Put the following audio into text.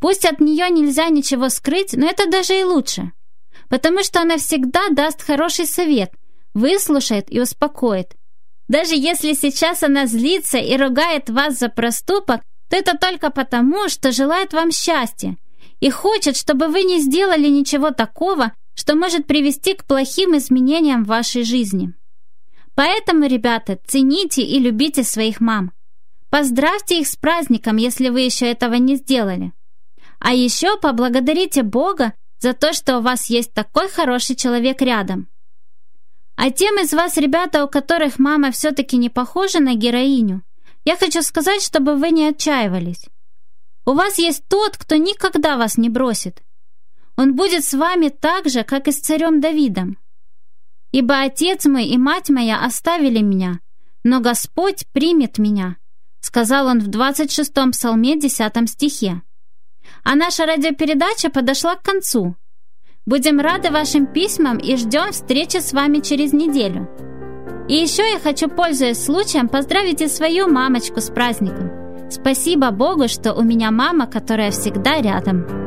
Пусть от нее нельзя ничего скрыть, но это даже и лучше, потому что она всегда даст хороший совет, выслушает и успокоит. Даже если сейчас она злится и ругает вас за проступок, то это только потому, что желает вам счастья и хочет, чтобы вы не сделали ничего такого, что может привести к плохим изменениям в вашей жизни. Поэтому, ребята, цените и любите своих мам. Поздравьте их с праздником, если вы еще этого не сделали. А еще поблагодарите Бога за то, что у вас есть такой хороший человек рядом. А тем из вас, ребята, у которых мама все-таки не похожа на героиню, я хочу сказать, чтобы вы не отчаивались. У вас есть тот, кто никогда вас не бросит. Он будет с вами так же, как и с царем Давидом. «Ибо отец мой и мать моя оставили меня, но Господь примет меня», сказал он в 26-м псалме, 10 стихе. А наша радиопередача подошла к концу. Будем рады вашим письмам и ждем встречи с вами через неделю. И еще я хочу, пользуясь случаем, поздравить и свою мамочку с праздником. Спасибо Богу, что у меня мама, которая всегда рядом.